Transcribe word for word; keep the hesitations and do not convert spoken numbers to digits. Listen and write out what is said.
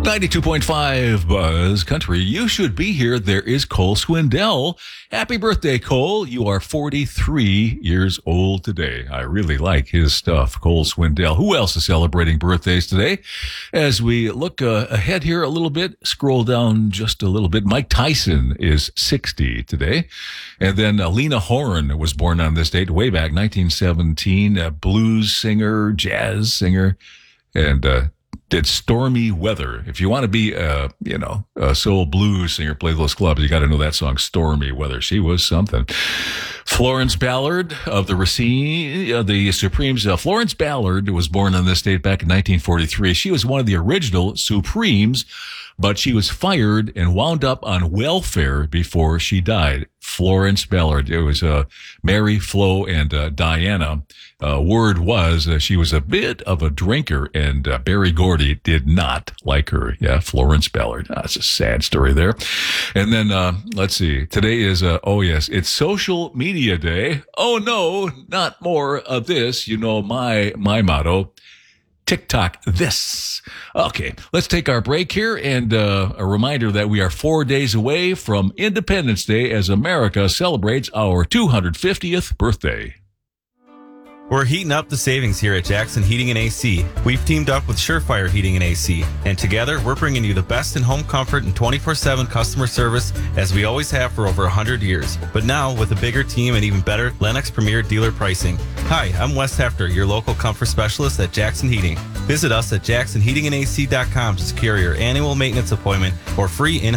ninety-two point five Buzz Country. You should be here. There is Cole Swindell. Happy birthday, Cole. You are forty-three years old today. I really like his stuff, Cole Swindell. Who else is celebrating birthdays today? As we look uh, ahead here a little bit, scroll down just a little bit. Mike Tyson is sixty today. And then uh, Lena Horne was born on this date way back, nineteen seventeen. A blues singer, jazz singer, and uh did Stormy Weather. If you want to be, uh, you know, a soul blues singer, play those clubs, you got to know that song, Stormy Weather. She was something. Florence Ballard of the Racine, uh, the Supremes. Uh, Florence Ballard was born on this date back in nineteen forty-three. She was one of the original Supremes, but she was fired and wound up on welfare before she died. Florence Ballard. It was uh, Mary, Flo, and uh, Diana. Uh, word was uh, she was a bit of a drinker, and uh, Berry Gordy did not like her. Yeah, Florence Ballard. Oh, that's a sad story there. And then, uh, let's see. Today is, uh, oh yes, it's Social Media Day. Oh no, not more of this. You know my my motto. TikTok this. Okay, let's take our break here, and uh, a reminder that we are four days away from Independence Day as America celebrates our two hundred fiftieth birthday. We're heating up the savings here at Jackson Heating and A C. We've teamed up with Surefire Heating and A C, and together we're bringing you the best in home comfort and twenty-four seven customer service as we always have for over one hundred years. But now with a bigger team and even better Lennox Premier dealer pricing. Hi, I'm Wes Hefter, your local comfort specialist at Jackson Heating. Visit us at jackson heating and a c dot com to secure your annual maintenance appointment or free in